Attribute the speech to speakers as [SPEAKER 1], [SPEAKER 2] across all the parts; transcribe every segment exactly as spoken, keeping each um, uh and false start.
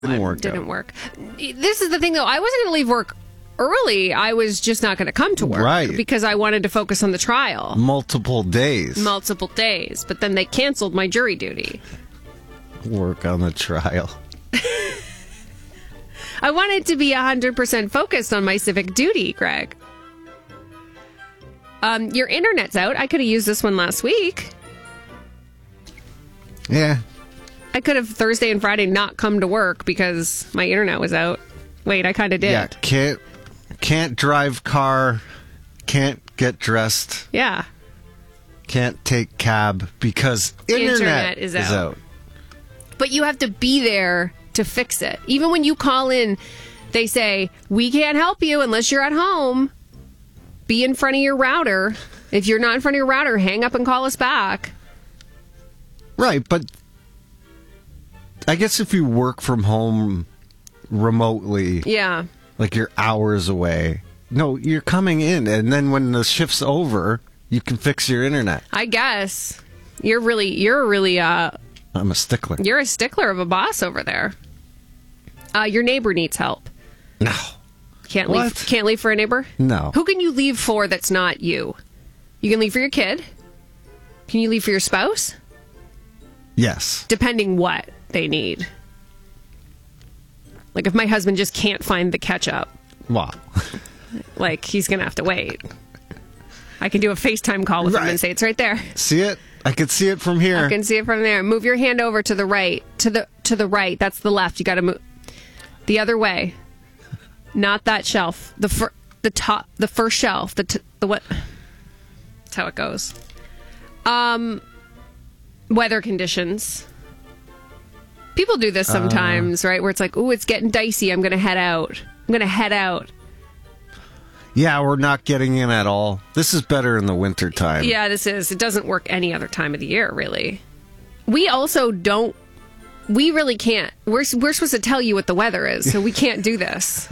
[SPEAKER 1] Didn't work.
[SPEAKER 2] Didn't
[SPEAKER 1] out.
[SPEAKER 2] work. This is the thing, though. I wasn't going to leave work early. I was just not going to come to work.
[SPEAKER 1] Right.
[SPEAKER 2] Because I wanted to focus on the trial.
[SPEAKER 1] Multiple days.
[SPEAKER 2] Multiple days. But then they canceled my jury duty.
[SPEAKER 1] Work on the trial.
[SPEAKER 2] I wanted to be one hundred percent focused on my civic duty, Greg. Um, your internet's out. I could have used this one last week.
[SPEAKER 1] Yeah.
[SPEAKER 2] I could have Thursday and Friday not come to work because my internet was out. Wait, I kind of did.
[SPEAKER 1] Yeah, can't can't drive car, can't get dressed,
[SPEAKER 2] Yeah.
[SPEAKER 1] can't take cab because internet,
[SPEAKER 2] Internet is
[SPEAKER 1] is
[SPEAKER 2] out.
[SPEAKER 1] out.
[SPEAKER 2] But you have to be there to fix it. Even when you call in, they say, we can't help you unless you're at home. Be in front of your router. If you're not in front of your router, hang up and call us back.
[SPEAKER 1] Right, but I guess if you work from home remotely,
[SPEAKER 2] Yeah.
[SPEAKER 1] like you're hours away, no, you're coming in, and then when the shift's over, you can fix your internet.
[SPEAKER 2] I guess. You're really, you're really, uh,
[SPEAKER 1] I'm a stickler.
[SPEAKER 2] you're a stickler of a boss over there. Uh, your neighbor needs help.
[SPEAKER 1] No.
[SPEAKER 2] Can't
[SPEAKER 1] What?
[SPEAKER 2] leave, can't leave for a neighbor?
[SPEAKER 1] No.
[SPEAKER 2] Who can you leave for that's not you? You can leave for your kid. Can you leave for your spouse?
[SPEAKER 1] Yes.
[SPEAKER 2] Depending what they need. Like if my husband just can't find the ketchup,
[SPEAKER 1] Wow.
[SPEAKER 2] like he's going to have to wait. I can do a FaceTime call with him
[SPEAKER 1] Right.
[SPEAKER 2] and say, it's right there.
[SPEAKER 1] See it? I could see it from here.
[SPEAKER 2] I can see it from there. Move your hand over to the right. To the to the right. That's the left. You got to move the other way. Not that shelf. The fir- the top the first shelf. The t- the what? That's how it goes. Um weather conditions. People do this sometimes, uh, right? Where it's like, "Ooh, it's getting dicey. I'm going to head out. I'm going to head out."
[SPEAKER 1] Yeah, we're not getting in at all. This is better in the winter time.
[SPEAKER 2] Yeah, this is. It doesn't work any other time of the year, really. We also don't. We really can't. We're we're supposed to tell you what the weather is, so we can't do this.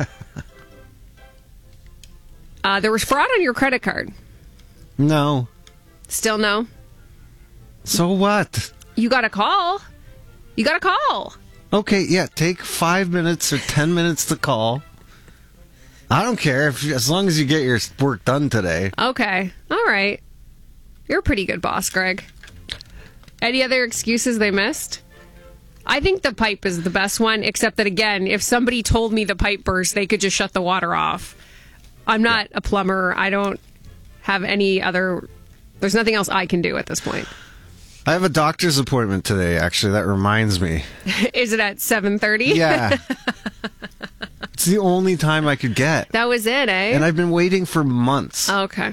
[SPEAKER 2] Uh, there was fraud on your credit card.
[SPEAKER 1] No.
[SPEAKER 2] Still no.
[SPEAKER 1] So what?
[SPEAKER 2] You got a call. You got a call.
[SPEAKER 1] Okay, yeah, take five minutes or ten minutes to call. I don't care if as long as you get your work done today.
[SPEAKER 2] Okay. All right. You're a pretty good boss, Greg. Any other excuses they missed? I think the pipe is the best one, except that, again, if somebody told me the pipe burst, they could just shut the water off. I'm not a plumber. I don't have any other... There's nothing else I can do at this point.
[SPEAKER 1] I have a doctor's appointment today, actually. That reminds me.
[SPEAKER 2] Is it at seven thirty?
[SPEAKER 1] Yeah. It's the only time I could get.
[SPEAKER 2] That was it, eh?
[SPEAKER 1] And I've been waiting for months.
[SPEAKER 2] Okay.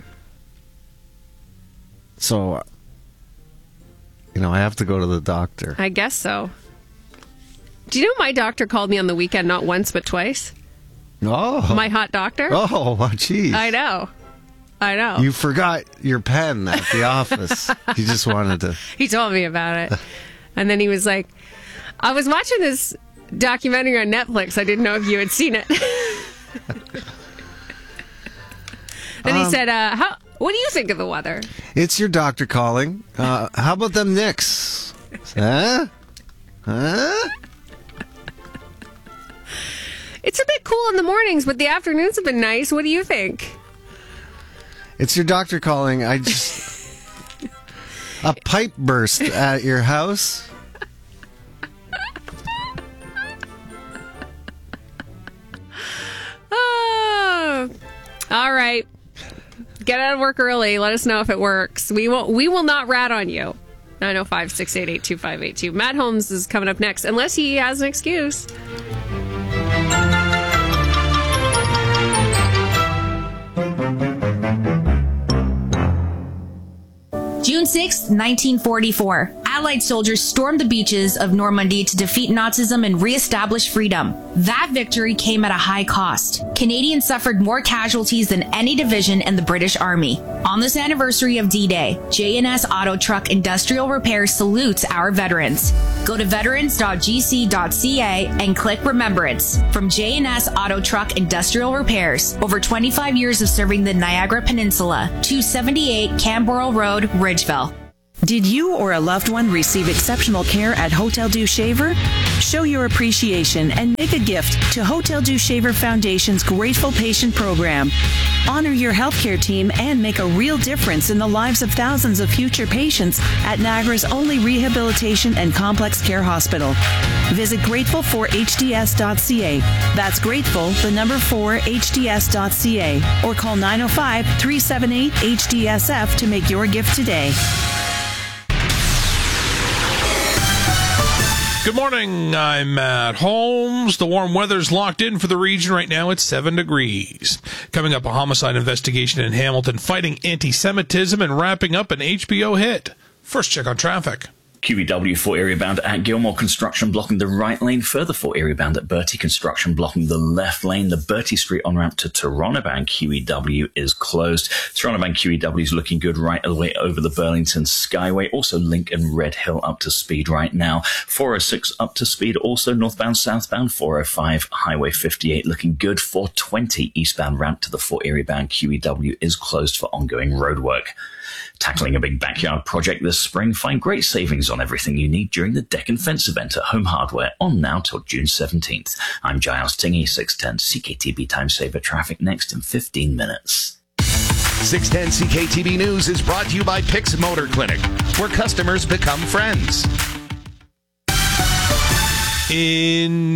[SPEAKER 1] So, you know, I have to go to the doctor.
[SPEAKER 2] I guess so. Do you know my doctor called me on the weekend not once but twice?
[SPEAKER 1] Oh.
[SPEAKER 2] My hot doctor?
[SPEAKER 1] Oh, jeez.
[SPEAKER 2] I know. I know.
[SPEAKER 1] You forgot your pen at the office. You just wanted to...
[SPEAKER 2] He told me about it. And then he was like, I was watching this documentary on Netflix. I didn't know if you had seen it. Then he
[SPEAKER 1] Um,
[SPEAKER 2] said, uh, "How? What do you think of the weather?"
[SPEAKER 1] It's your doctor calling. Uh, how about them Knicks? Huh? Huh?
[SPEAKER 2] It's a bit cool in the mornings, but the afternoons have been nice. What do you think?
[SPEAKER 1] It's your doctor calling. I just... A pipe burst at your house?
[SPEAKER 2] Oh. All right. Get out of work early. Let us know if it works. We won't. We will not rat on you. nine oh five, six eight eight, two five eight two. Matt Holmes is coming up next, unless he has an excuse.
[SPEAKER 3] June sixth, nineteen forty-four. Allied soldiers stormed the beaches of Normandy to defeat Nazism and reestablish freedom. That victory came at a high cost. Canadians suffered more casualties than any division in the British Army. On this anniversary of D-Day, J and S Auto Truck Industrial Repair salutes our veterans. Go to veterans dot g c dot c a and click Remembrance. From J and S Auto Truck Industrial Repairs, over twenty-five years of serving the Niagara Peninsula, two seventy-eight Camberwell Road, Ridgeville.
[SPEAKER 4] Did you or a loved one receive exceptional care at Hotel Dieu Shaver? Show your appreciation and make a gift to Hotel Dieu Shaver Foundation's Grateful Patient Program. Honor your healthcare team and make a real difference in the lives of thousands of future patients at Niagara's only rehabilitation and complex care hospital. Visit grateful for h d s dot c a. That's grateful, the number four, h d s dot c a. Or call nine oh five, three seven eight, H D S F to make your gift today.
[SPEAKER 5] Good morning, I'm Matt Holmes. The warm weather's locked in for the region right now. It's seven degrees. Coming up, a homicide investigation in Hamilton, fighting anti-Semitism and wrapping up an H B O hit. First check on traffic.
[SPEAKER 6] Q E W for area bound at Gilmore Construction blocking the right lane. Further for area bound at Bertie Construction blocking the left lane. The Bertie Street on-ramp to Torontobank Q E W is closed. Torontobank Q E W is looking good right the way over the Burlington Skyway. Also Lincoln Red Hill up to speed right now. four oh six up to speed. Also northbound, southbound. four oh five Highway fifty-eight looking good. four twenty eastbound ramp to the Fort Erie bound Q E W is closed for ongoing roadwork. Tackling a big backyard project this spring, find great savings on everything you need during the Deck and Fence event at Home Hardware on now till June seventeenth. I'm Giles Tingy, six ten C K T B Time Saver traffic next in fifteen minutes.
[SPEAKER 7] six ten C K T B News is brought to you by Pix Motor Clinic, where customers become friends.
[SPEAKER 5] In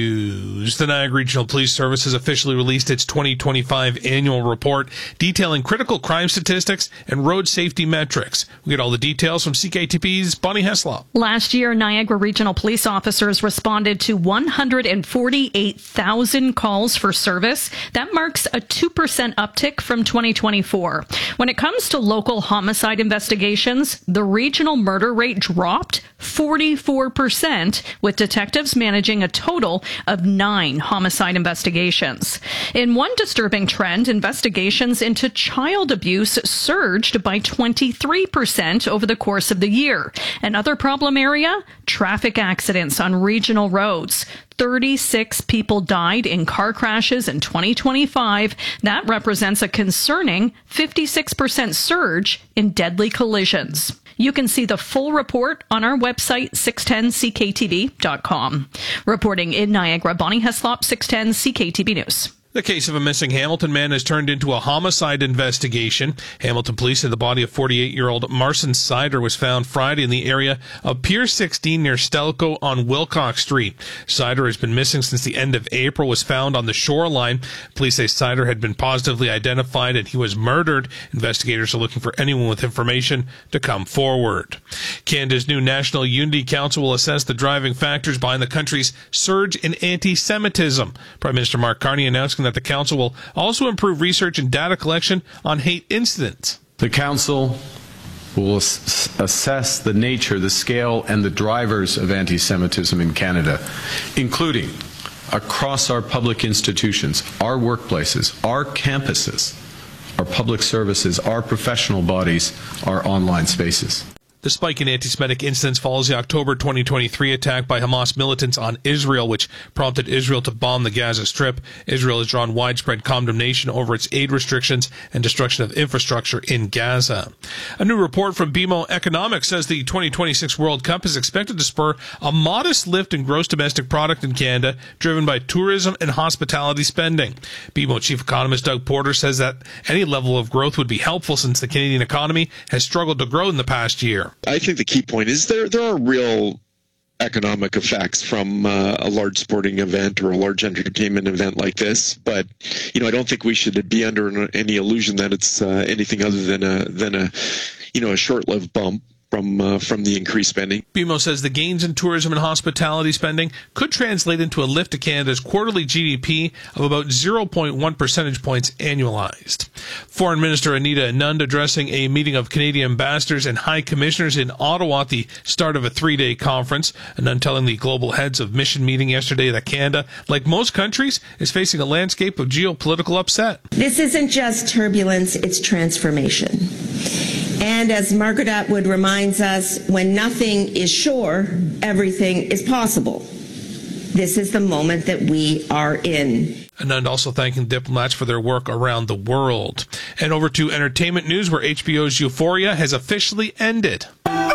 [SPEAKER 5] news, the Niagara Regional Police Service has officially released its twenty twenty-five annual report detailing critical crime statistics and road safety metrics. We get all the details from C K T B's Bonnie Heslop.
[SPEAKER 8] Last year, Niagara Regional Police officers responded to one hundred forty-eight thousand calls for service. That marks a two percent uptick from twenty twenty-four. When it comes to local homicide investigations, the regional murder rate dropped forty-four percent, with detectives managing a total of nine homicide investigations. In one disturbing trend, investigations into child abuse surged by twenty-three percent over the course of the year. Another problem area, traffic accidents on regional roads. thirty-six people died in car crashes in twenty twenty-five. That represents a concerning fifty-six percent surge in deadly collisions. You can see the full report on our website, six ten C K T B dot com. Reporting in Niagara, Bonnie Heslop, six ten C K T B News.
[SPEAKER 5] The case of a missing Hamilton man has turned into a homicide investigation. Hamilton police said the body of forty-eight-year-old Marcin Sider was found Friday in the area of Pier sixteen near Stelco on Wilcox Street. Sider has been missing since the end of April, was found on the shoreline. Police say Sider had been positively identified and he was murdered. Investigators are looking for anyone with information to come forward. Canada's new National Unity Council will assess the driving factors behind the country's surge in anti-Semitism. Prime Minister Mark Carney announcing that the council will also improve research and data collection on hate incidents.
[SPEAKER 9] The council will ass- assess the nature, the scale, and the drivers of anti-Semitism in Canada, including across our public institutions, our workplaces, our campuses, our public services, our professional bodies, our online spaces.
[SPEAKER 5] The spike in anti-Semitic incidents follows the October twenty twenty-three attack by Hamas militants on Israel, which prompted Israel to bomb the Gaza Strip. Israel has drawn widespread condemnation over its aid restrictions and destruction of infrastructure in Gaza. A new report from B M O Economics says the twenty twenty-six World Cup is expected to spur a modest lift in gross domestic product in Canada, driven by tourism and hospitality spending. B M O chief economist Doug Porter says that any level of growth would be helpful since the Canadian economy has struggled to grow in the past year.
[SPEAKER 10] I think the key point is there there are real economic effects from uh, a large sporting event or a large entertainment event like this, but you know I don't think we should be under any illusion that it's uh, anything other than a than a you know a short-lived bump from uh, from the increased spending.
[SPEAKER 5] B M O says the gains in tourism and hospitality spending could translate into a lift to Canada's quarterly G D P of about zero point one percentage points annualized. Foreign Minister Anita Anand addressing a meeting of Canadian ambassadors and high commissioners in Ottawa at the start of a three-day conference. Anand telling the global heads of mission meeting yesterday that Canada, like most countries, is facing a landscape of geopolitical upset.
[SPEAKER 11] This isn't just turbulence, it's transformation. And as Margaret Atwood reminds us, when nothing is sure, everything is possible. This is the moment that we are in.
[SPEAKER 5] And also thanking diplomats for their work around the world. And over to entertainment news, where H B O's Euphoria has officially ended.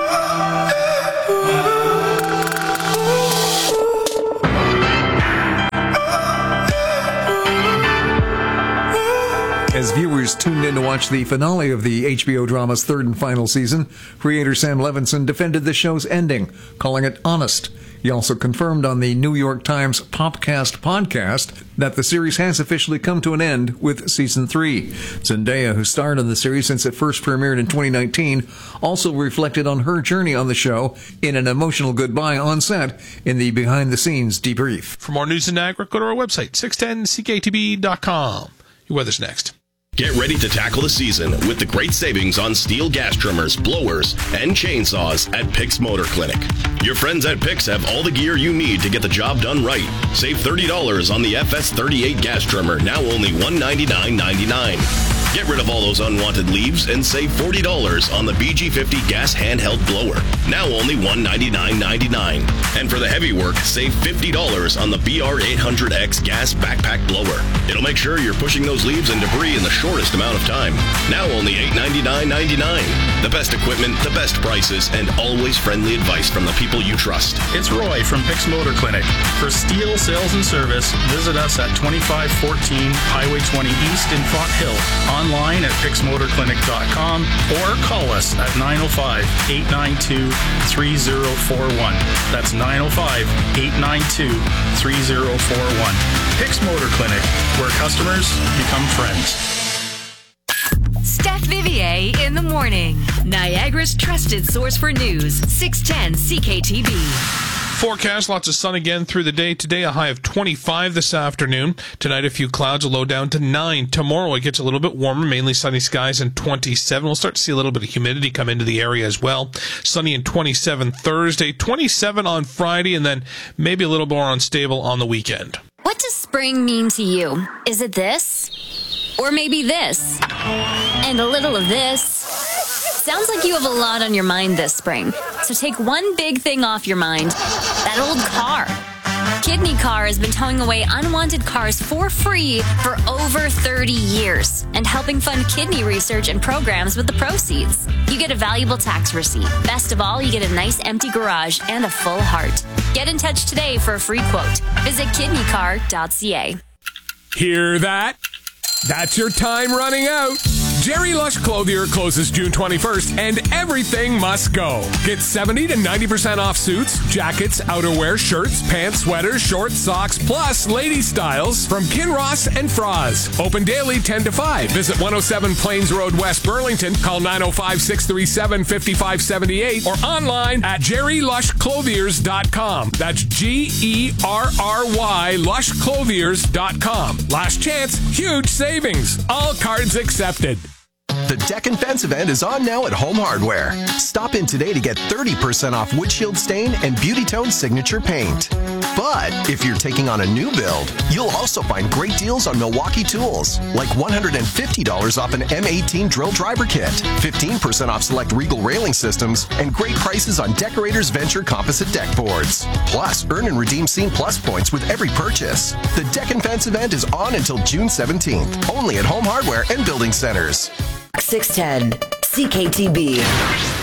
[SPEAKER 12] As viewers tuned in to watch the finale of the H B O drama's third and final season, creator Sam Levinson defended the show's ending, calling it honest. He also confirmed on the New York Times Popcast podcast that the series has officially come to an end with season three. Zendaya, who starred in the series since it first premiered in twenty nineteen, also reflected on her journey on the show in an emotional goodbye on set in the behind-the-scenes debrief.
[SPEAKER 5] For more news in Niagara, go to our website, six ten C K T B dot com. Your weather's next.
[SPEAKER 13] Get ready to tackle the season with the great savings on steel gas trimmers, blowers, and chainsaws at Pix Motor Clinic. Your friends at Pix have all the gear you need to get the job done right. Save thirty dollars on the F S thirty-eight gas trimmer, now only one hundred ninety-nine dollars and ninety-nine cents. Get rid of all those unwanted leaves and save forty dollars on the B G fifty gas handheld blower, now only one hundred ninety-nine dollars and ninety-nine cents. And for the heavy work, save fifty dollars on the B R eight hundred X gas backpack blower. It'll make sure you're pushing those leaves and debris in the shortest amount of time. Now only eight hundred ninety-nine dollars and ninety-nine cents. The best equipment, the best prices, and always friendly advice from the people you trust.
[SPEAKER 14] It's Roy from Pix Motor Clinic. For steel sales and service, visit us at twenty-five fourteen Highway twenty East in Font Hill. Online at pix motor clinic dot com or call us at nine oh five, eight nine two, three oh four one. That's nine oh five, eight nine two, three oh four one. Pix Motor Clinic, where customers become friends.
[SPEAKER 15] Steph Vivier in the morning. Niagara's trusted source for news, six ten C K T B.
[SPEAKER 5] Forecast, lots of sun again through the day. Today, a high of twenty-five this afternoon. Tonight, a few clouds, a low down to nine. Tomorrow, it gets a little bit warmer, mainly sunny skies and twenty-seven. We'll start to see a little bit of humidity come into the area as well. Sunny and twenty-seven Thursday, twenty-seven on Friday, and then maybe a little more unstable on the weekend.
[SPEAKER 16] What does spring mean to you? Is it this? Or maybe this? And a little of this? Sounds like you have a lot on your mind this spring. So take one big thing off your mind. That old car. Kidney Car has been towing away unwanted cars for free for over thirty years and helping fund kidney research and programs with the proceeds. You get a valuable tax receipt. Best of all, you get a nice empty garage and a full heart. Get in touch today for a free quote. Visit kidney car dot c a.
[SPEAKER 17] Hear that? That's your time running out. Jerry Lush Clothier closes June twenty-first, and everything must go. Get seventy to ninety percent off suits, jackets, outerwear, shirts, pants, sweaters, shorts, socks, plus lady styles from Kinross and Froz. Open daily ten to five. Visit one oh seven Plains Road, West Burlington. Call nine oh five, six three seven, five five seven eight or online at jerry lush clothiers dot com. That's G E R R Y lush clothiers dot com. Last chance, huge savings. All cards accepted.
[SPEAKER 18] The Deck and Fence event is on now at Home Hardware. Stop in today to get thirty percent off windshield stain and Beauty Tone signature paint. But if you're taking on a new build, you'll also find great deals on Milwaukee tools, like one hundred fifty dollars off an M eighteen drill driver kit, fifteen percent off select Regal railing systems, and great prices on Decorators Venture composite deck boards. Plus, earn and redeem Scene Plus points with every purchase. The Deck and Fence event is on until June seventeenth, only at Home Hardware and Building Centers.
[SPEAKER 19] six ten C K T B.